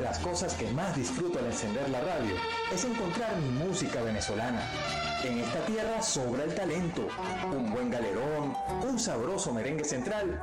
las cosas que más disfruto al encender la radio es encontrar mi música venezolana. En esta tierra sobra el talento, un buen galerón, un sabroso merengue central